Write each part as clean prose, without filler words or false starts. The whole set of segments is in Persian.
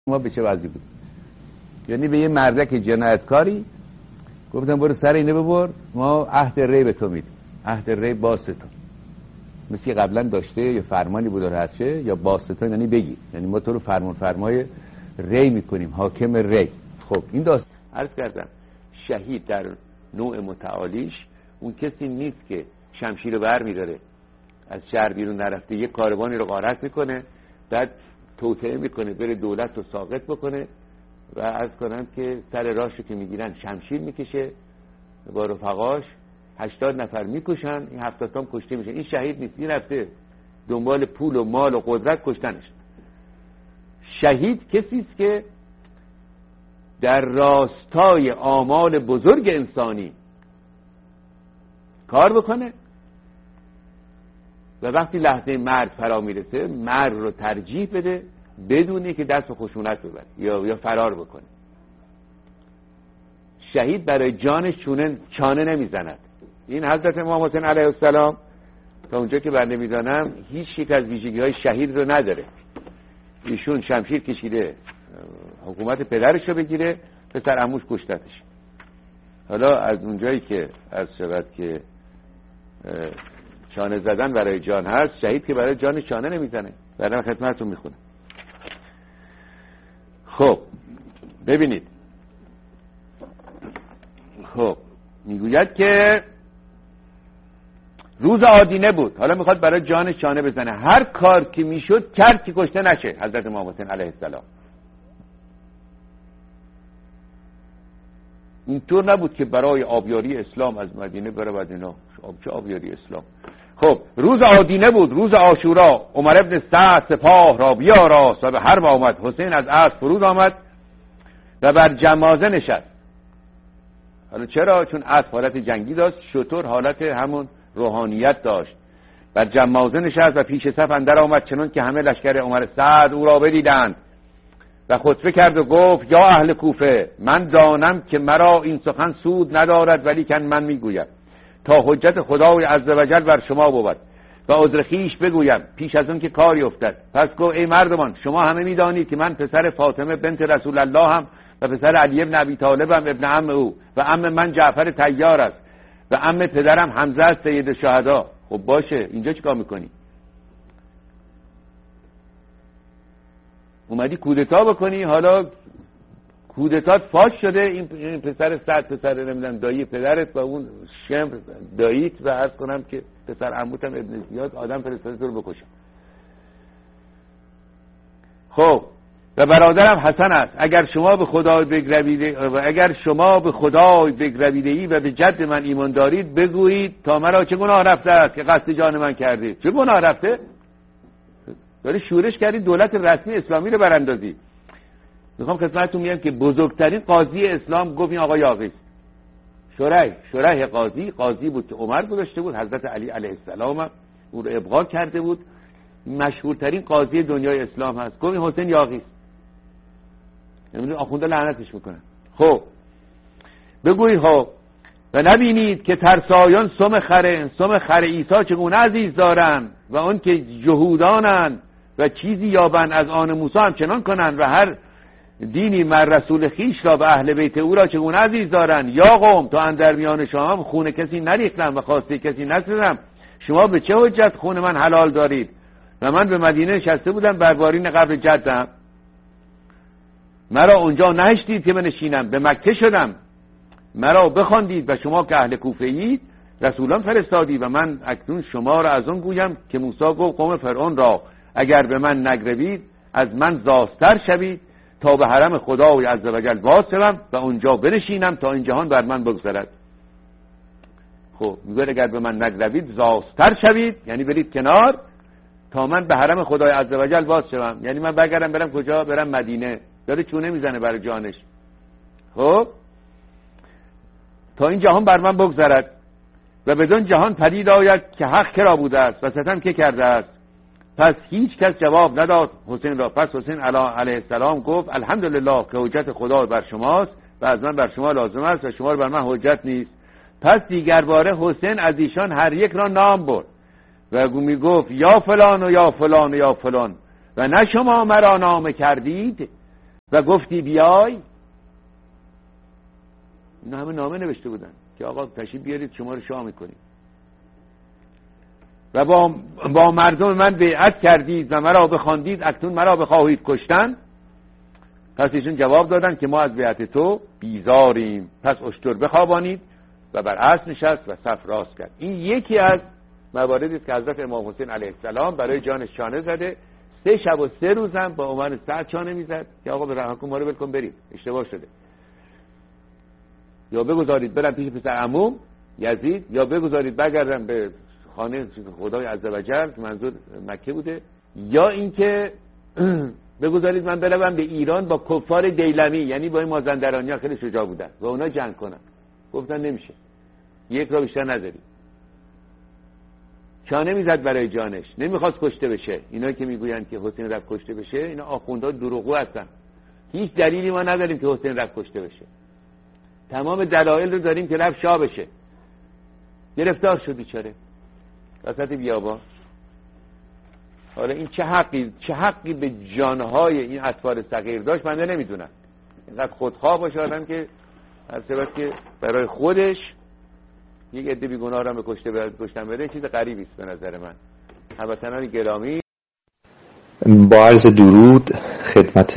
ما به چه وضعی بود؟ یعنی به یه مردک جنایتکاری گفتم برو سر اینو ببر، ما عهد ری به تو میدیم، عهد ری باستون، مثل که قبلا داشته یا فرمانی بود هر چه، یا باستون یعنی بگی، یعنی ما تو رو فرمای ری میکنیم، حاکم ری. خب این داستان عرض کردم شهید در نوع متعالیش اون کسی نیست که شمشیر بر میداره از شهر بیرون نرفته یه کاروانی رو غارت میکنه بعد توطئه میکنه بره دولت رو ساقط بکنه و عرض کنم که سر راهشو که میگیرن شمشیر میکشه با رفقاش 80 نفر میکشن، این 70 تام کشته میشه. این شهید نیست، این رفته دنبال پول و مال و قدرت کشتنش. شهید کسی است که در راستای آمال بزرگ انسانی کار بکنه و وقتی لحظه مرگ فرا میرسه مرگ رو ترجیح بده بدونی که دست و خشونت ببره یا فرار بکنه. شهید برای جانش چانه نمیزند. این حضرت امام حسین علیه السلام تا اونجا که بنده میدانم هیچ یک از ویژگی های شهید رو نداره. ایشون شمشیر کشیده حکومت پدرش رو بگیره، پسر عموش کشتتش. حالا از اونجایی که از شود که چانه زدن برای جان هست، شهید که برای جان چانه نمیزنه. بعدا خدمتتون میخونه. خب ببینید، خب میگوید که روز آدینه بود، حالا میخواد برای جان چانه بزنه. هر کار که میشد کرد که کشته نشه حضرت امام حسین علیه السلام. اینطور نبود که برای آبیاری اسلام از مدینه بره بعد اینا چه آبیاری اسلام. خب روز آدینه بود، روز عاشورا. عمر ابن سعد سپاه را بیاراست و به حرب آمد. حسین از اسب فرود آمد و بر جمازه نشست. حالا چرا؟ چون اسب حالت جنگی داشت، شتر حالت همون روحانیت داشت. بر جمازه نشست و پیش صف اندر آمد، چنان که همه لشکر عمر سعد او را بدیدند و خطبه کرد و گفت: یا اهل کوفه، من دانم که مرا این سخن سود ندارد، ولی کن من میگویم تا حجت خدای عزوجل بر شما بود و عذر خویش بگویم پیش از اون که کاری افتد. پس گفت: ای مردمان، شما همه میدانید که من پسر فاطمه بنت رسول الله هم و پسر علی ابن ابی طالب هم ابن عم او و عم من جعفر طیار است و عم پدرم حمزه است سید الشهدا. خب باشه، اینجا چیکار میکنی؟ اومدی کودتا بکنی، حالا کودتات فاش شده. این پسر سعد پسر نمیدونم دایی پدرت و اون شم داییت و عرض کنم که پسر عموتم ابن زیاد آدم فرستاده تو رو بکشم. خب و برادرم حسن است. اگر شما به خدای بگرویده‌ای و به جد من ایمان دارید بگویید تا مرا چه گناه رفته است که قصد جان من کردید. چه گناه رفته؟ داری شورش کردی دولت رسمی اسلامی رو براندازی. میخوام خدمتتون میگم که بزرگترین قاضی اسلام گفت این آقا یاغی. شریح قاضی بود که عمر گذاشته بود، حضرت علی علیه السلام او رو ابقا کرده بود، مشهورترین قاضی دنیای اسلام هست. گفت این حسین یاغی. نمیدونم آخونده لعنتش میکنن. خب بگویید خب و نبینید که ترسایان سم خر عیسی چگونه عزیز دارن و اون که جهودانن و چیزی یابن از آن موسی هم چنان کنن و هر دینی مر رسول خیش را و اهل بیت او را چگونه عزیز دارن. یا قوم، تا اندر میان شما خون کسی نریختم و خواسته کسی نسیدم، شما به چه حجت خون من حلال دارید؟ و من به مدینه نشسته بودم بر بالین قبر جدم، مرا اونجا نهشتید که بنشینم، به مکه شدم مرا بخواندید و شما که اهل کوفه اید رسولان فرستادی و من اکنون شما را از اون گویم که موسی گفت قوم فرعون را اگر به من نگروید از من زاستر شوید تا به حرم خدای عزوجل باز شوم و اونجا بنشینم تا این جهان بر من بگذرد. خب میگه اگر به من نگروید زاستر شوید یعنی برید کنار تا من به حرم خدای عزوجل باز شوم، یعنی من برم کجا؟ برم مدینه. داره چونه میزنه برای جانش. خب تا این جهان بر من بگذرد و بدون جهان پدید آید که حق کرا بوده است و ستم که کرده است. پس هیچ کس جواب نداد حسین را. پس حسین علیه السلام گفت: الحمدلله که حجت خدا بر شماست و از من بر شما لازم است و شما بر من حجت نیست. پس دیگر باره حسین از ایشان هر یک را نام برد و می گفت: یا فلان و یا فلان و یا فلان و نه شما مرا نام کردید و گفتی بیای. اینا همه نامه نوشته بودن که آقا تشریف بیارید شما رو شاه میکنیم و با مردم من بیعت کردید و مرا بخواندید، اکنون مرا بخواهید کشتن. پس ایشون جواب دادن که ما از بیعت تو بیزاریم، پس اشتر بخوابانید و بر اسب نشست و صف راست کرد. این یکی از مواردی است که حضرت امام حسین علیه السلام برای جانش چانه زده. 3 شب و 3 روز هم با عمر سعد چانه میزد که آقا به رها کن، ما رو ول کن بریم، اشتباه شده، یا بگذارید برم پیش پسر عموم یزید، یا بگذارید برگردم به خانه خدای عزوجل که منظور مکه بوده، یا اینکه بگذارید من برم به ایران با کفار دیلمی، یعنی با این مازندرانی ها خیلی شجاع بودن و اونا جنگ کنن. گفتن نمیشه، یک را بیشتر نداریم. چانه میزد برای جانش، نمیخواست کشته بشه. اینا که میگویند که حسین رفت کشته بشه، اینا آخوندها دروغگو هستن. هیچ دلیلی ما نداریم که حسین رفت کشته بشه. تمام دلایل رو داریم که رفت شاه بشه. گرفتار شد بیچاره وسط بیابان. حالا این چه حقی به جانهای این اطفال صغیر داشت من نمیدونم. اینقدر خودخواه باشه آدم که هر سبت که برای خودش یک عده بیگناه را به کشتن بده، چیز غریبی است به نظر من. هموطنان گرامی، با عرض درود خدمت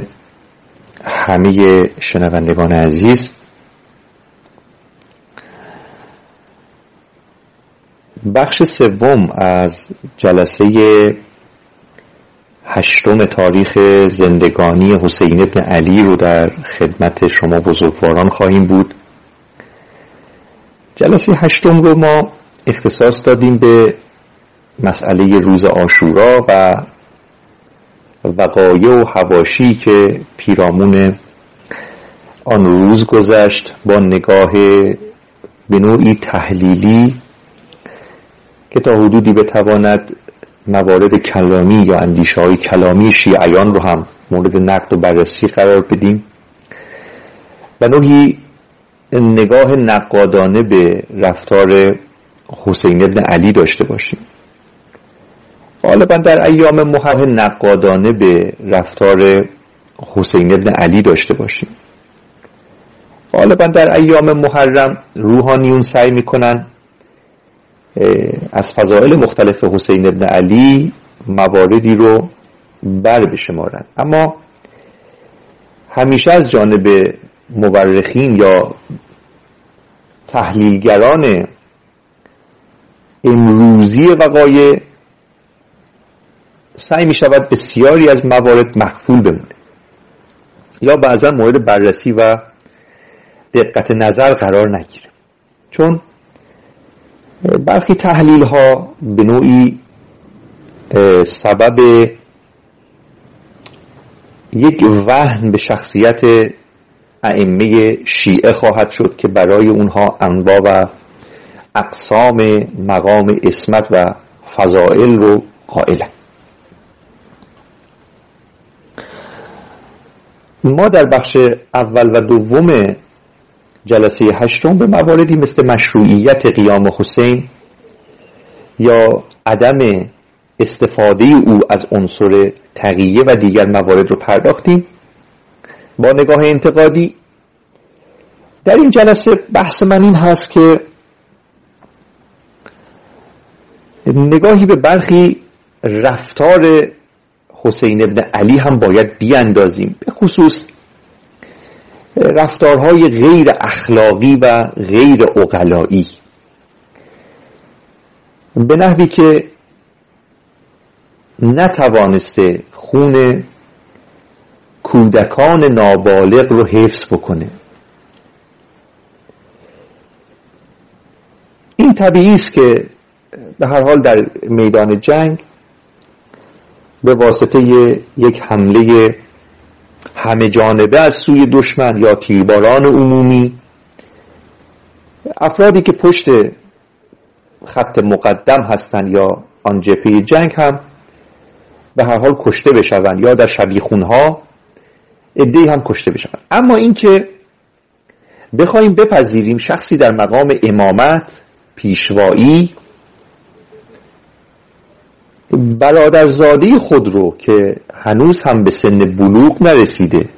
همه شنوندگان عزیز، بخش سوم از جلسه 8 تاریخ زندگانی حسین ابن علی رو در خدمت شما بزرگواران خواهیم بود. جلسه 8 رو ما اختصاص دادیم به مسئله روز عاشورا و وقایع و حواشی که پیرامون آن روز گذشت، با نگاه به نوعی تحلیلی که تا حدودی بتواند موارد کلامی یا اندیشه‌های کلامی شیعیان رو هم مورد نقد و بررسی قرار بدیم، و نوعی نگاه نقادانه به رفتار حسین ابن علی داشته باشیم. غالبا در ایام محرم نقادانه به رفتار حسین ابن علی داشته باشیم. غالبا در ایام محرم روحانیون سعی میکنن از فضائل مختلف حسین ابن علی مواردی رو بر بشمارن، اما همیشه از جانب مورخین یا تحلیلگران امروزی وقایع سعی می شود بسیاری از موارد مغفول بمونه یا بعضا مورد بررسی و دقت نظر قرار نگیره، چون برخی تحلیل ها به نوعی سبب یک وهن به شخصیت ائمه شیعه خواهد شد که برای اونها انواع و اقسام مقام عصمت و فضائل رو قائلن. ما در بخش اول و دوم جلسه 8 به مواردی مثل مشروعیت قیام حسین یا عدم استفاده او از عنصر تقیه و دیگر موارد رو پرداختیم با نگاه انتقادی. در این جلسه بحث من این هست که نگاهی به برخی رفتار حسین ابن علی هم باید بیاندازیم، به خصوص رفتارهای غیر اخلاقی و غیر عقلایی، به نحوی که نتوانسته خون کودکان نابالغ رو حفظ بکنه. این طبیعی است که به هر حال در میدان جنگ به واسطه یک حمله همه جانبه از سوی دشمن یا تیرباران عمومی، افرادی که پشت خط مقدم هستند یا آن جبهه جنگ هم به هر حال کشته بشوند یا در شبیخونها عده‌ای هم کشته بشوند. اما این که بخوایم بپذیریم شخصی در مقام امامت، پیشوایی، برادرزاده خود رو که هنوز هم به سن بلوغ نرسیده